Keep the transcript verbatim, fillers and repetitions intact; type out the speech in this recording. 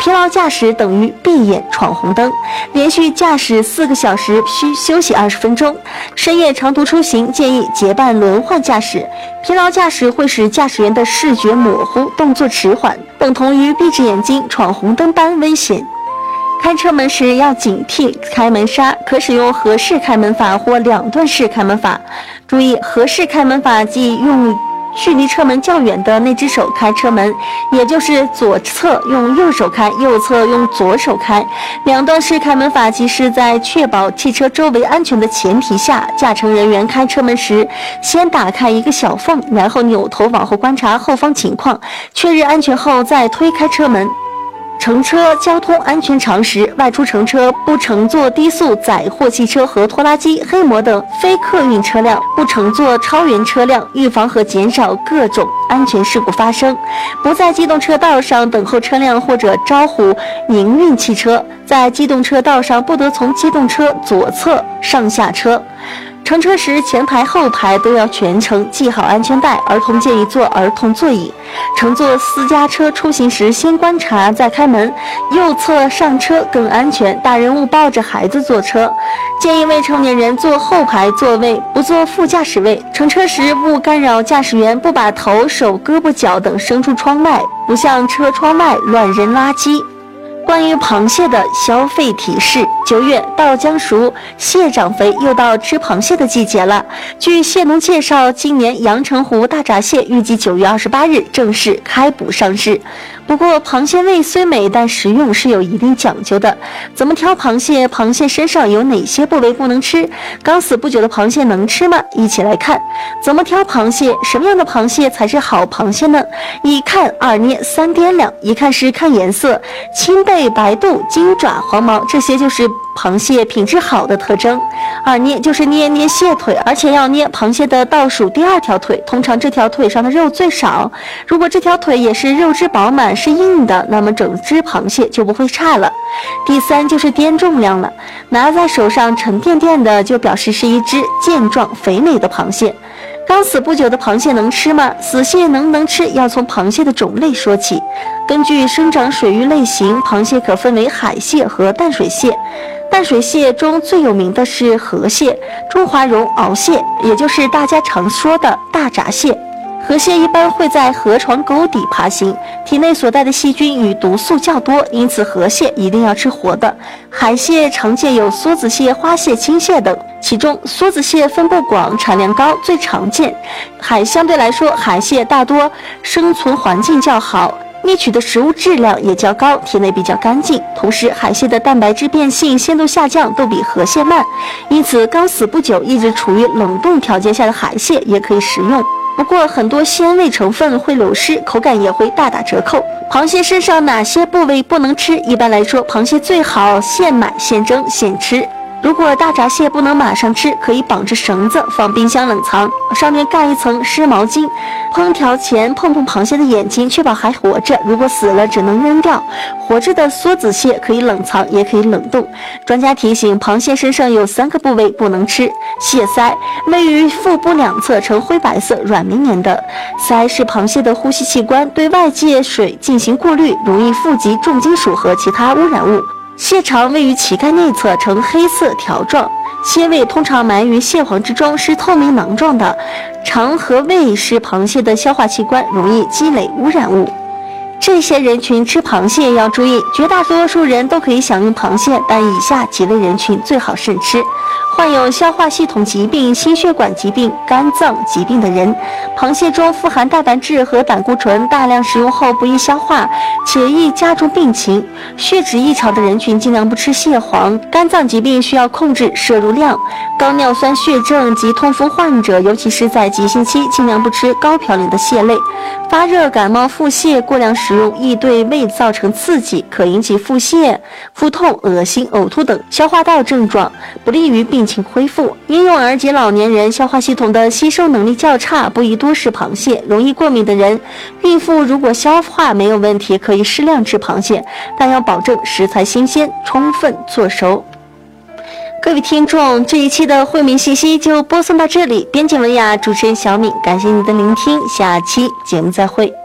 疲劳驾驶等于闭眼闯红灯，连续驾驶四个小时需休息二十分钟。深夜长途出行建议结伴轮换驾驶。疲劳驾驶会使驾驶员的视觉模糊，动作迟缓，等同于闭着眼睛闯红灯般危险。开车门时要警惕开门刹，可使用合式开门法或两段式开门法。注意，合式开门法即用距离车门较远的那只手开车门，也就是左侧用右手开，右侧用左手开。两段式开门法即是在确保汽车周围安全的前提下，驾乘人员开车门时先打开一个小缝，然后扭头往后观察后方情况，确认安全后再推开车门。乘车交通安全常识：外出乘车不乘坐低速载货汽车和拖拉机、黑摩等非客运车辆，不乘坐超员车辆，预防和减少各种安全事故发生。不在机动车道上等候车辆或者招呼营运汽车，在机动车道上不得从机动车左侧上下车。乘车时前排后排都要全程系好安全带，儿童建议坐儿童座椅。乘坐私家车出行时先观察再开门，右侧上车更安全，大人勿抱着孩子坐车。建议未成年人坐后排座位，不坐副驾驶位。乘车时勿干扰驾驶员，不把头、手、胳膊、脚等伸出窗外，不向车窗外乱扔垃圾。关于螃蟹的消费提示：九月到江熟，蟹长肥，又到吃螃蟹的季节了。据蟹农介绍，今年阳澄湖大闸蟹预计九月二十八日正式开捕上市。不过，螃蟹味虽美，但食用是有一定讲究的。怎么挑螃蟹？螃蟹身上有哪些部位不能吃？刚死不久的螃蟹能吃吗？一起来看。怎么挑螃蟹？什么样的螃蟹才是好螃蟹呢？一看、二捏、三掂量。一看是看颜色，青背、白肚、金爪、黄毛，这些就是螃蟹品质好的特征。二捏就是捏捏蟹腿，而且要捏螃蟹的倒数第二条腿，通常这条腿上的肉最少。如果这条腿也是肉质饱满，是硬的，那么整只螃蟹就不会差了。第三就是掂重量了，拿在手上沉甸甸的，就表示是一只健壮肥美的螃蟹。刚死不久的螃蟹能吃吗？死蟹能不能吃，要从螃蟹的种类说起。根据生长水域类型，螃蟹可分为海蟹和淡水蟹。淡水蟹中最有名的是河蟹、中华绒螯蟹，也就是大家常说的大闸蟹。河蟹一般会在河床沟底爬行，体内所带的细菌与毒素较多，因此河蟹一定要吃活的。海蟹常见有梭子蟹、花蟹、青蟹等，其中梭子蟹分布广，产量高，最常见。海相对来说，海蟹大多生存环境较好，觅取的食物质量也较高，体内比较干净。同时，海蟹的蛋白质变性、鲜度下降都比河蟹慢，因此刚死不久、一直处于冷冻条件下的海蟹也可以食用。不过，很多鲜味成分会流失，口感也会大打折扣。螃蟹身上哪些部位不能吃？一般来说，螃蟹最好现买现蒸现吃。如果大闸蟹不能马上吃，可以绑着绳子放冰箱冷藏，上面盖一层湿毛巾。烹调前碰碰螃蟹的眼睛，确保还活着，如果死了只能扔掉。活着的梭子蟹可以冷藏，也可以冷冻。专家提醒，螃蟹身上有三个部位不能吃：蟹鳃，位于腹部两侧，呈灰白色，软绵绵的。鳃是螃蟹的呼吸器官，对外界水进行过滤，容易富集重金属和其他污染物。蟹肠位于鳍盖内侧，呈黑色条状，蟹胃通常埋于蟹黄之中，是透明囊状的。肠和胃是螃蟹的消化器官，容易积累污染物。这些人群吃螃蟹要注意，绝大多数人都可以享用螃蟹，但以下几类人群最好慎吃：患有消化系统疾病、心血管疾病、肝脏疾病的人。螃蟹中富含蛋白质和胆固醇，大量食用后不易消化，且易加重病情。血脂异常的人群尽量不吃蟹黄。肝脏疾病需要控制摄入量。高尿酸血症及痛风患者，尤其是在急性期，尽量不吃高嘌呤的蟹类。发热、感冒、腹泻过量食用易对胃造成刺激，可引起腹泻、腹痛、恶心、呕吐等消化道症状，不利于病情恢复。婴幼儿及老年人消化系统的吸收能力较差，不宜多食螃蟹。容易过敏的人，孕妇如果消化没有问题，可以适量吃螃蟹，但要保证食材新鲜，充分做熟。各位听众，这一期的惠民信息就播送到这里。编辑文雅，主持人小敏，感谢你的聆听，下期节目再会。